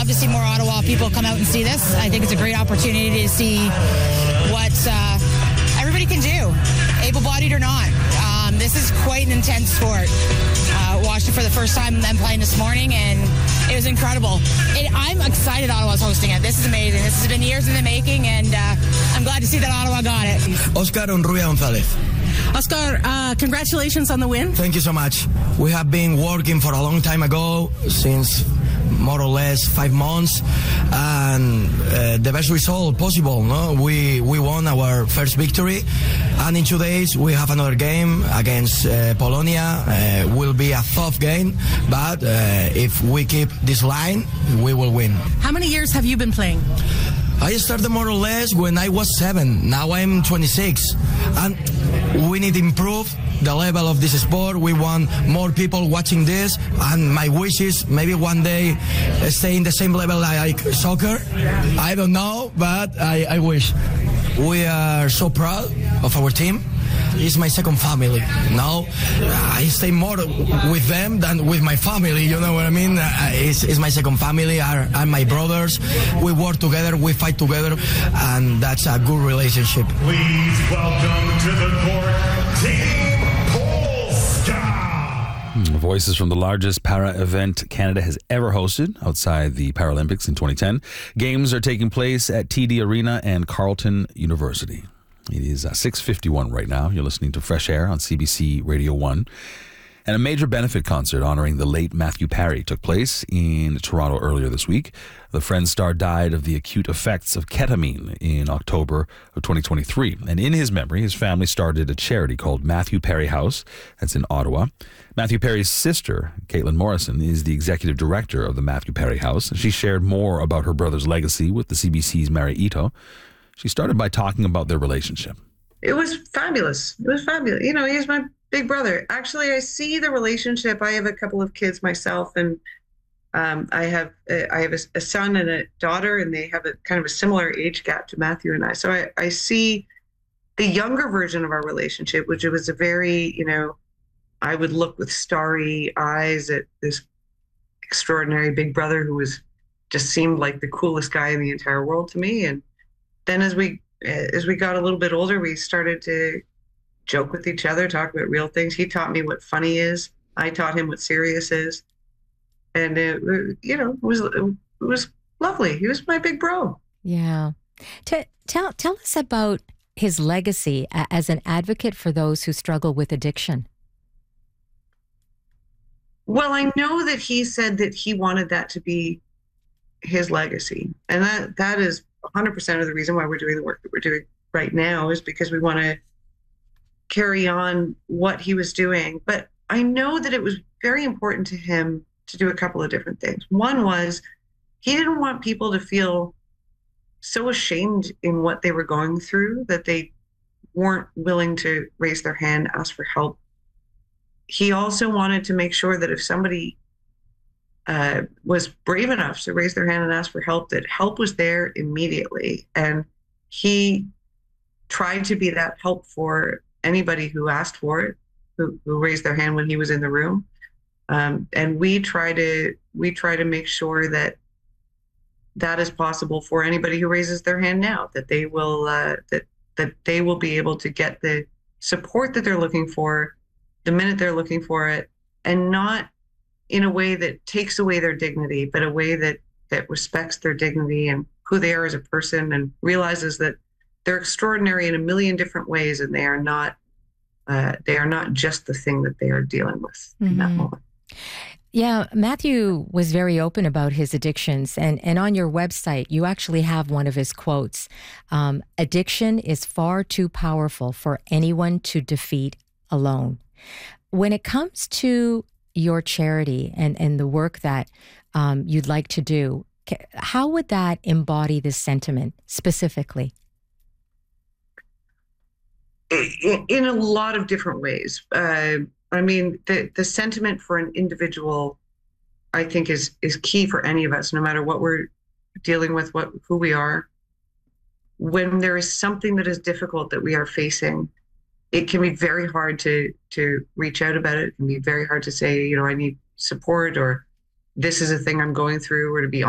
to see more Ottawa people come out and see this. I think it's a great opportunity to see what everybody can do, able-bodied or not. This is quite an intense sport. Watched it for the first time and then playing this morning, and it was incredible. I'm excited Ottawa's hosting it. This is amazing. This has been years in the making, and I'm glad to see that Ottawa got it. Oscar Unruya Gonzalez. Oscar, congratulations on the win. Thank you so much. We have been working for a long time ago, since more or less 5 months, and the best result possible. No, we won our first victory, and in 2 days we have another game against Polonia. Will be a tough game, but if we keep this line, we will win. How many years have you been playing? I started more or less when I was 7. Now I'm 26, and we need to improve the level of this sport. We want more people watching this, and my wish is maybe one day stay in the same level like soccer. I don't know, but I wish. We are so proud of our team. It's my second family. Now I stay more with them than with my family. You know what I mean? It's my second family. Are my brothers. We work together. We fight together, and that's a good relationship. Please welcome to the court, Team Polska. Voices from the largest para event Canada has ever hosted outside the Paralympics in 2010. Games are taking place at TD Arena and Carleton University. It is 6:51 right now. You're listening to Fresh Air on CBC Radio 1. And a major benefit concert honoring the late Matthew Perry took place in Toronto earlier this week. The Friends star died of the acute effects of ketamine in October of 2023. And in his memory, his family started a charity called Matthew Perry House. That's in Ottawa. Matthew Perry's sister, Caitlin Morrison, is the executive director of the Matthew Perry House. She shared more about her brother's legacy with the CBC's Mary Ito. She started by talking about their relationship. It was fabulous. It was fabulous. You know, he's my big brother. Actually, I see the relationship. I have a couple of kids myself, and I have a son and a daughter, and they have a kind of a similar age gap to Matthew and I. So I see the younger version of our relationship, which it was a very, you know, I would look with starry eyes at this extraordinary big brother who was just seemed like the coolest guy in the entire world to me. And then as we got a little bit older, we started to joke with each other, talk about real things. He taught me what funny is. I taught him what serious is. And it was lovely. He was my big bro. Yeah. Tell us about his legacy as an advocate for those who struggle with addiction. Well, I know that he said that he wanted that to be his legacy. And that is 100% of the reason why we're doing the work that we're doing right now, is because we want to carry on what he was doing. But I know that it was very important to him to do a couple of different things. One was he didn't want people to feel so ashamed in what they were going through that they weren't willing to raise their hand, ask for help. He also wanted to make sure that if somebody was brave enough to raise their hand and ask for help, that help was there immediately. And he tried to be that help for anybody who asked for it, who raised their hand when he was in the room. And we try to make sure that that is possible for anybody who raises their hand now, that they will that they will be able to get the support that they're looking for the minute they're looking for it, and not in a way that takes away their dignity, but a way that respects their dignity and who they are as a person, and realizes that they're extraordinary in a million different ways, and they are not just the thing that they are dealing with in that moment. Yeah, Matthew was very open about his addictions, and on your website, you actually have one of his quotes. Addiction is far too powerful for anyone to defeat alone. When it comes to your charity and the work that you'd like to do, how would that embody this sentiment specifically? In a lot of different ways. I mean, the sentiment for an individual, I think, is key for any of us, no matter what we're dealing with, who we are. When there is something that is difficult that we are facing, it can be very hard to reach out about it. It can be very hard to say, I need support, or this is a thing I'm going through, or to be